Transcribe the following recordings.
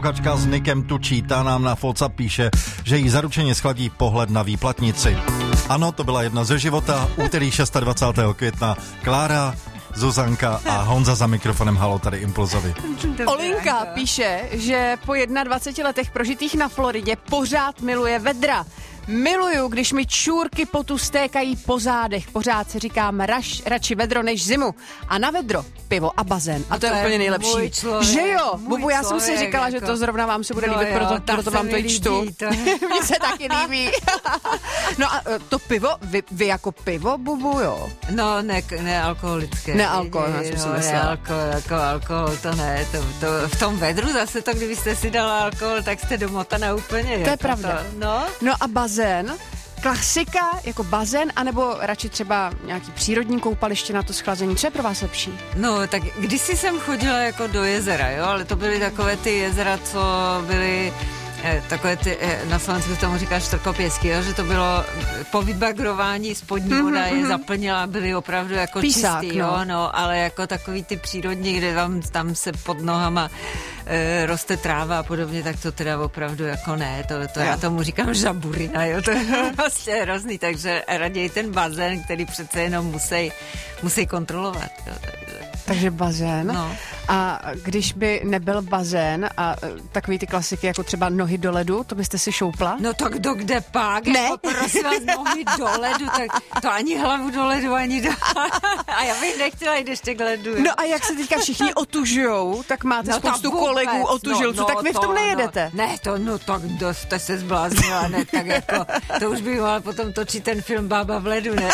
posluchačka s nikem Tučí, ta nám na WhatsApp píše, že jí zaručeně schladí pohled na výplatnici. Ano, to byla jedna ze života, úterý 26. května. Klára, Zuzanka a Honza za mikrofonem. Halo, tady Impulzovi. Olinka píše, že po 21 letech prožitých na Floridě pořád miluje vedra. Miluju, když mi čůrky potu stékají po zádech. Pořád si říkám radši vedro než zimu. A na vedro pivo a bazén. A to je úplně nejlepší. Že jo? Bubu, já jsem si říkala, že to zrovna vám se bude líbit, proto vám to i čtu. Mně se taky líbí. No a to pivo, vy jako pivo, Bubu, jo? No, ne alkoholické. Nealkohol, já jsem si myslela. Alkohol, to ne. To v tom vedru zase to, kdybyste si dala alkohol, tak jste domotana úplně. To je pravda. No a bazén. Klasika jako bazén, anebo radši třeba nějaký přírodní koupaliště na to schlazení. Co je pro vás lepší? No, tak kdysi jsem chodila jako do jezera, jo, ale to byly takové ty jezera, co byly takové ty, na Slovensku tomu říká štrkopěsky, jo, že to bylo po vybagrování, spodní voda je zaplnila, byly opravdu jako písák, čistý, jo, no, ale jako takový ty přírodní, kde tam se pod nohama roste tráva a podobně, tak to teda opravdu jako ne, to já tomu říkám žaburina, jo, to je prostě hrozný, takže raději ten bazén, který přece jenom musí kontrolovat, jo, takže bazén. No. A když by nebyl bazén a takový ty klasiky, jako třeba nohy do ledu, to byste si šoupla? No tak kde pak? Ne. Jako, prosím vás, nohy do ledu, tak to ani hlavu do ledu, ani do... A já bych nechtěla jít ještě k ledu. Jo. No a jak se teďka všichni otužujou, tak máte spoustu kolegů otužilců, tak vy v tom nejedete. Tak jste se zbláznila, ne, tak jako, to už bych mohla potom točit ten film Bába v ledu, ne?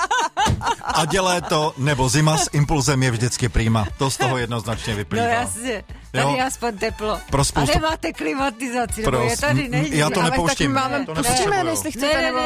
A dělá to, nebo zima s Impulzem je vždycky prima. To z toho jednoznačně vyplývá. No jasně, tady je aspoň teplo. A nemáte klimatizaci, nebo je tady není. Já to nepouštím. Pustíme, jestli chcete, nebo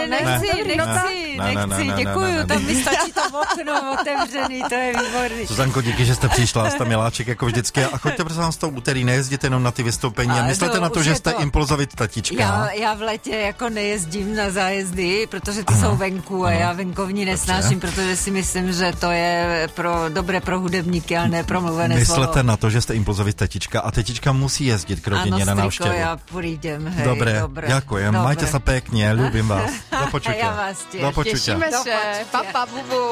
nechci, děkuju, tam mi stačí to okno otevřený, to je výborný. Zuzanko, díky, že jste přišla, jste miláček jako vždycky. A choďte prosím vás to úterý, nejezděte jenom na ty vystoupení a myslete na to, že jste Impulzovi tatička. Já v létě jako nejezdím na zájezdy, protože ty jsou venku a já venkovní nesnáším, protože si myslím, že to je dobré pro hudebníky a ne pro mluvené slovo. Myslete na to, že jste Impulzovi tetička a tetička musí jezdit k rodině na návštěvu. Ano, striko, já půjdem, hej. Dobre, ďakujem, majte sa pekne, ľúbim vás. Do počutia. Ja vás tiež. Do počutia. Těšíme se, papa, Bubu.